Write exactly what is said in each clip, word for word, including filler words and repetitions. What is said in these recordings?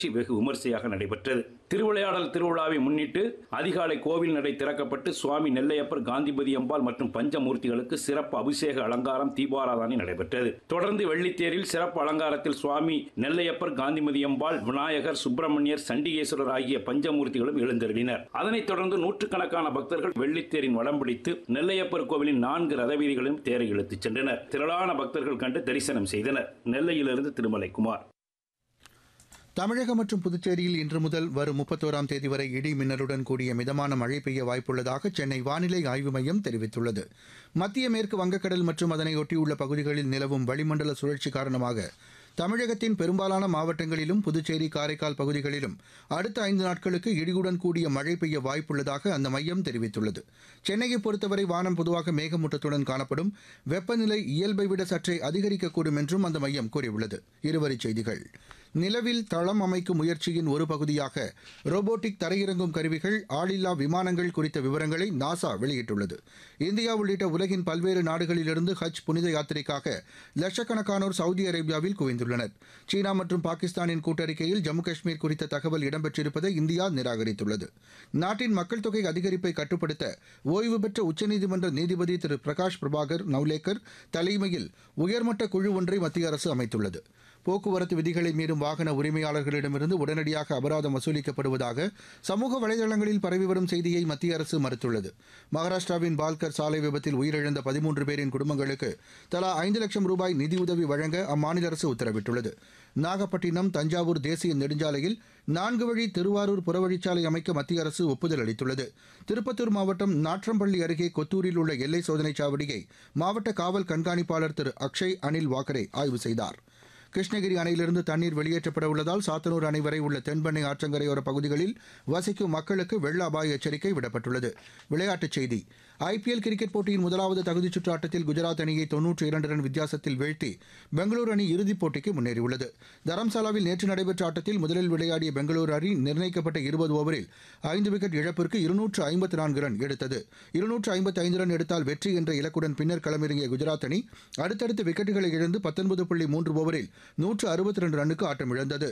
வெகு விமர்சையாக நடைபெற்றது. திருவிளையாடல் திருவிழாவை முன்னிட்டு அதிகாலை கோவில் நடை திறக்கப்பட்டு சுவாமி நெல்லையப்பர், காந்திமதி அம்பாள் மற்றும் பஞ்சமூர்த்திகளுக்கு சிறப்பு அபிஷேக அலங்காரம், தீபாராதனை நடைபெற்றது. தொடர்ந்து வெள்ளித்தேரில் சிறப்பு அலங்காரத்தில் சுவாமி நெல்லையப்பர், காந்திமதி அம்பாள், விநாயகர், சுப்பிரமணியர், சண்டிகேஸ்வரர் ஆகிய பஞ்சமூர்த்திகளும் எழுந்தருளினர். அதனைத் தொடர்ந்து நூற்றுக்கணக்கான பக்தர்கள் வெள்ளித்தேரின் வடம் பிடித்து நெல்லையப்பர் கோவிலின் நான்கு ரதவீதிகளையும் தேரை இழுத்துச் சென்றனர். திரளான பக்தர்கள் கண்டு தரிசனம் செய்தனர். நெல்லையிலிருந்து திருமலைக்குமார். தமிழகம் மற்றும் புதுச்சேரியில் இன்று முதல் வரும் முப்பத்தோராம் தேதி வரை இடி மின்னலுடன் கூடிய மிதமான மழை பெய்ய வாய்ப்புள்ளதாக சென்னை வானிலை ஆய்வு மையம் தெரிவித்துள்ளது. மத்திய மேற்கு வங்கக்கடல் மற்றும் அதனை ஒட்டியுள்ள பகுதிகளில் நிலவும் வளிமண்டல சுழற்சி காரணமாக தமிழகத்தின் பெரும்பாலான மாவட்டங்களிலும் புதுச்சேரி, காரைக்கால் பகுதிகளிலும் அடுத்த ஐந்து நாட்களுக்கு இடியுடன் கூடிய மழை பெய்ய வாய்ப்புள்ளதாக அந்த மையம் தெரிவித்துள்ளது. சென்னையை பொறுத்தவரை வானம் பொதுவாக மேகமூட்டத்துடன் காணப்படும். வெப்பநிலை இயல்பை விட சற்றே அதிகரிக்கக்கூடும் என்றும் அந்த மையம் கூறியுள்ளது. இருவரிச் செய்திகள். நிலவில் தளம் அமைக்கும் முயற்சியின் ஒரு பகுதியாக ரோபோட்டிக் தரையிறங்கும் கருவிகள், ஆளில்லா விமானங்கள் குறித்த விவரங்களை நாசா வெளியிட்டுள்ளது. இந்தியா உள்ளிட்ட உலகின் பல்வேறு நாடுகளிலிருந்து ஹஜ் புனித யாத்திரைக்காக லட்சக்கணக்கானோர் சவுதி அரேபியாவில் குவிந்துள்ளனர். சீனா மற்றும் பாகிஸ்தானின் கூட்டறிக்கையில் ஜம்மு காஷ்மீர் குறித்த தகவல் இடம்பெற்றிருப்பதை இந்தியா நிராகரித்துள்ளது. நாட்டின் மக்கள் தொகை அதிகரிப்பை கட்டுப்படுத்த ஓய்வு பெற்ற உச்சநீதிமன்ற நீதிபதி திரு பிரகாஷ் பிரபாகர் நவ்லேக்கர் தலைமையில் உயர்மட்ட குழு ஒன்றை மத்திய அரசு அமைத்துள்ளது. போக்குவரத்து விதிகளை மீறும் வாகன உரிமையாளர்களிடமிருந்து உடனடியாக அபராதம் வசூலிக்கப்படுவதாக சமூக வலைதளங்களில் பரவி வரும் செய்தியை மத்திய அரசு மறுத்துள்ளது. மகாராஷ்டிராவின் பால்கர் சாலை விபத்தில் உயிரிழந்த பதிமூன்று பேரின் குடும்பங்களுக்கு தலா ஐந்து லட்சம் ரூபாய் நிதியுதவி வழங்க அம்மாநில அரசு உத்தரவிட்டுள்ளது. நாகப்பட்டினம் தஞ்சாவூர் தேசிய நெடுஞ்சாலையில் நான்கு வழி திருவாரூர் புறவழிச்சாலை அமைக்க மத்திய அரசு ஒப்புதல் அளித்துள்ளது. திருப்பத்தூர் மாவட்டம் நாற்றம்பள்ளி அருகே கொத்தூரில் உள்ள எல்லை சோதனைச் சாவடியை மாவட்ட காவல் கண்காணிப்பாளர் திரு அக்ஷய் அனில் வாக்கரே ஆய்வு செய்தார். கிருஷ்ணகிரி அணையிலிருந்து தண்ணீர் வெளியேற்றப்பட உள்ளதால் சாத்தனூர் அணை வரை உள்ள தென்பெண்ணை ஆற்றங்கரையோர பகுதிகளில் வசிக்கும் மக்களுக்கு வெள்ள அபாய எச்சரிக்கை விடப்பட்டுள்ளது. விளையாட்டுச் செய்தி. ஐபிஎல் கிரிக்கெட் போட்டியின் முதலாவது தகுதிச் சுற்று ஆட்டத்தில் குஜராத் அணியை தொன்னூற்றி இரண்டு ரன் வித்தியாசத்தில் வீழ்த்தி பெங்களூரு அணி இறுதிப் போட்டிக்கு முன்னேறியுள்ளது. தரம்சாலாவில் நேற்று நடைபெற்ற ஆட்டத்தில் முதலில் விளையாடிய பெங்களூரு அணி நிர்ணயிக்கப்பட்ட இருபது ஓவரில் ஐந்து விக்கெட் இழப்பிற்கு இருநூற்று ஐம்பத்து நான்கு ரன் எடுத்தது. இருநூற்று ஐம்பத்து ஐந்து ரன் எடுத்தால் வெற்றி என்ற இலக்குடன் பின்னர் களமிறங்கிய குஜராத் அணி அடுத்தடுத்து விக்கெட்டுகளை இழந்து பத்தொன்பது புள்ளி மூன்று ஓவரில் நூற்று அறுபத்தி ரெண்டு ரன்னுக்கு ஆட்டமிழந்தது.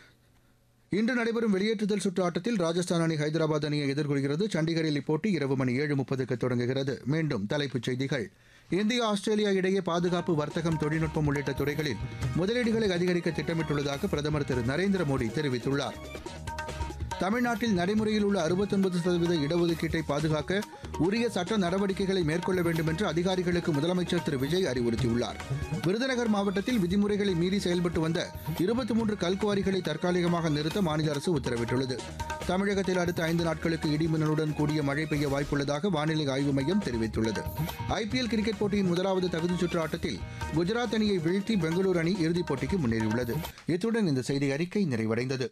இன்று நடைபெறும் வெளியேற்றுதல் சுற்று ஆட்டத்தில் ராஜஸ்தான் அணி ஹைதராபாத் அணியை எதிர்கொள்கிறது. சண்டிகரில் இப்போட்டி இரவு மணி ஏழு முப்பதுக்கு தொடங்குகிறது. மீண்டும் தலைப்புச் செய்திகள். இந்தியா ஆஸ்திரேலியா இடையே பாதுகாப்பு, வர்த்தகம், தொழில்நுட்பம் உள்ளிட்ட துறைகளில் முதலீடுகளை அதிகரிக்க திட்டமிட்டுள்ளதாக பிரதமர் திரு நரேந்திர மோடி தெரிவித்துள்ளார். தமிழ்நாட்டில் நடைமுறையில் உள்ள அறுபத்தொன்பது சதவீத இடஒதுக்கீட்டை பாதுகாக்க உரிய சட்ட நடவடிக்கைகளை மேற்கொள்ள வேண்டும் என்று அதிகாரிகளுக்கு முதலமைச்சர் திரு விஜய் அறிவுறுத்தியுள்ளார். விருதுநகர் மாவட்டத்தில் விதிமுறைகளை மீறி செயல்பட்டு வந்த இருபத்தி மூன்று கல்குவாரிகளை தற்காலிகமாக நிறுத்த மாநில அரசு உத்தரவிட்டுள்ளது. தமிழகத்தில் அடுத்த ஐந்து நாட்களுக்கு இடிமின்னலுடன் கூடிய மழை பெய்ய வாய்ப்புள்ளதாக வானிலை ஆய்வு மையம் தெரிவித்துள்ளது. ஐபிஎல் கிரிக்கெட் போட்டியின் முதலாவது தகுதிச் சுற்று ஆட்டத்தில் குஜராத் அணியை வீழ்த்தி பெங்களூரு அணி இறுதிப் போட்டிக்கு முன்னேறியுள்ளது. இத்துடன் இந்த செய்தி அறிக்கை நிறைவடைந்தது.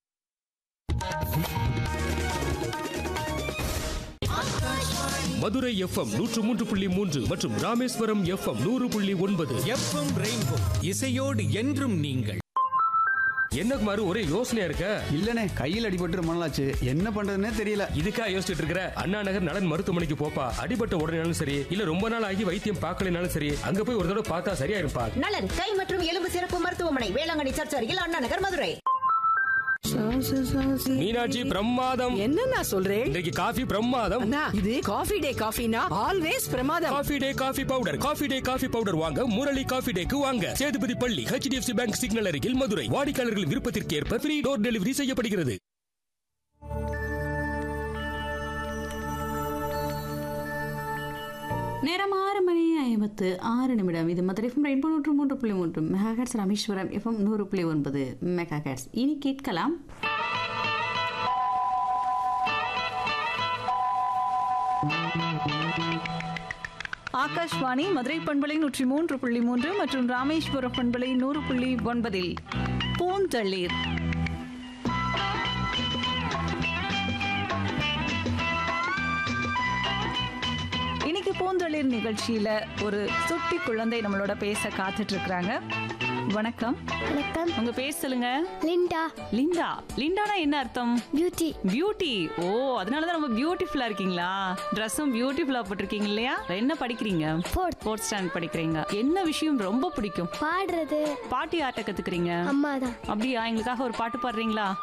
மதுரை எஃப்எம் நூற்று மூன்று புள்ளி மூன்று மற்றும் ராமேஸ்வரம் எஃப்எம் நூறு புள்ளி ஒன்பது. எஃப்எம் ரெயின்போ இசையோடு என்றும் நீங்கள். என்ன குமார், ஒரே யோசனையா இருக்க? இல்லனே, கையில் அடிபட்டு ரொம்ப நாளாச்சு, என்ன பண்றதுன்னே தெரியல. இதுக்கா யோசிச்சுட்டு இருக்கிற? அண்ணா நகர் நலன் மருத்துவமனைக்கு போப்பா. அடிபட்ட உடனேனாலும் சரி, இல்ல ரொம்ப நாள் ஆகி வைத்தியம் பார்க்கலனாலும் சரி, அங்க போய் ஒரு தடவை பார்த்தா சரியா இருப்பா. நலன் கை மற்றும் எலும்பு சிறப்பு மருத்துவமனை, வேளாங்கண்ணி சர்ச் அருகில், அண்ணா நகர், மதுரை. மீனாட்சி பிரமாதம். என்ன நான் சொல்றேன், இன்னைக்கு காஃபி பிரமாதம். இது காஃபி டே காஃபினா ஆல்வேஸ் பிரமாதம். Coffee day coffee powder. Coffee day coffee powder வாங்க முரளி காஃபி டேக்கு வாங்க. சேதுபதி பள்ளி, ஹெச்டிஎஃப்சி பேங்க் சிக்னல் அருகில், மதுரை. வாடிக்கையாளர்கள் விருப்பத்திற்கு ஏற்ப ஃப்ரீ டோர் டெலிவரி செய்யப்படுகிறது. நேரம் ஆறு மணி ஐம்பத்து ஆறு நிமிடம். இது மதுரை எஃப்எம் ரெயின்போ நூற்று மூன்று புள்ளி மூன்று மெகாஹெர்ட்ஸ், ராமேஸ்வரம் எஃப்எம் நூறு புள்ளி ஒன்பது மெகாஹெர்ட்ஸ். இனி கேட்கலாம் ஆகாஷ்வாணி மதுரை பண்பலை நூற்றி மூன்று புள்ளி மூன்று மற்றும் ராமேஸ்வரம் பண்பலை நூறு புள்ளி ஒன்பதில் பூந்தளிர். இன்னைக்கு பூந்தளிர் நிகழ்ச்சியில ஒரு சுட்டி குழந்தை நம்மளோட பேச காத்துட்டு இருக்கிறாங்க. வணக்கம். வணக்கம். உங்க பேர் சொல்லுங்க. லிண்டா. லிண்டா. லிண்டானா என்ன அர்த்தம்? பியூட்டி. பியூட்டி. ஓ, அதனாலதான் ரொம்ப பியூட்டிஃபுல்லா இருக்கீங்களா? ட்ரெஸ்ஸும் பியூட்டிஃபுல்லா போட்டிருக்கீங்க இல்லையா? என்ன படிக்கிறீங்க? ஃபோர்த். ஃபோர்த் ஸ்டாண்டர்ட் படிக்கிறீங்க. என்ன விஷயம் ரொம்ப பிடிக்கும்? பாடுறது. பாட்டு யார்கிட்ட கத்துக்கிறீங்க? அம்மா தான். அப்படியா? எங்களுக்காக ஒரு பாட்டு பாடுறீங்களா?